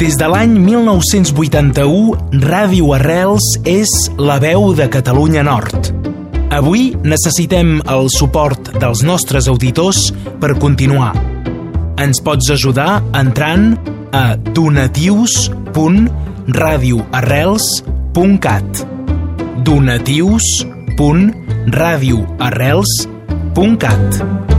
Des de l'any 1981, Ràdio Arrels és la veu de Catalunya Nord. Avui necessitem el suport dels nostres auditors per continuar. Ens pots ajudar entrant a donatius.radioarrels.cat donatius.radioarrels.cat